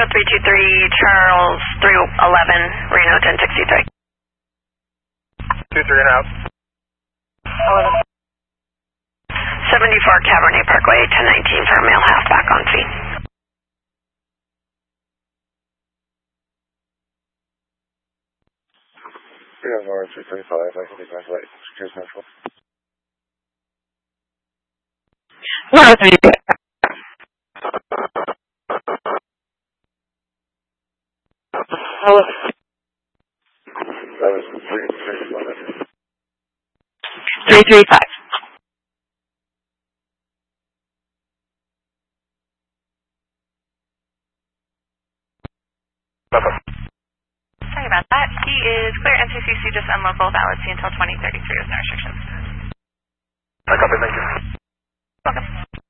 323, Charles 311, Reno 1063. 23 and out. 11. 74 Cabernet Parkway, 1019 for a male halfback on fee. We have our 335, I can take my flight. Secure Central. No, thank you. Hello. That was 335. 335. Sorry about that. He is clear NCCC, just unlocal, valid C until 2033 with no restrictions. I copy, thank you. Welcome.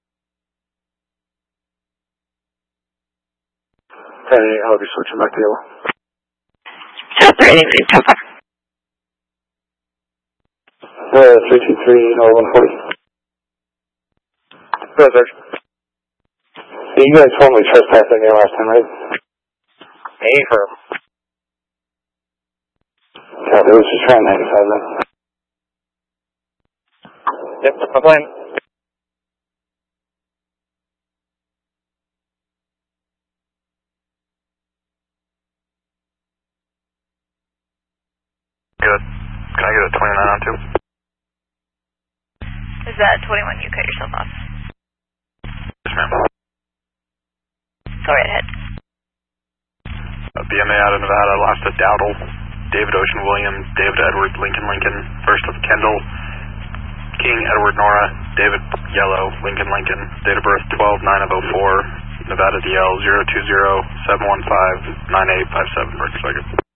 Hey, I'll be switching back to yellow. Delta 89, Tampa. 323, or 140. Go ahead, Serge. Hey, you guys told me trespassing there last time, right? Hey, firm. God, it was just trying 95 then. Yep, I'm playing. Good. Can I get a 29 on 2? Is that 21 you cut yourself off? Yes, ma'am. Go right ahead. BMA out of Nevada, lost to Dowdle, David Ocean Williams, David Edward Lincoln Lincoln, first of Kendall, King Edward Nora, David Yellow, Lincoln Lincoln, date of birth 12/9/04, Nevada DL 020-715-9857, Berkeley.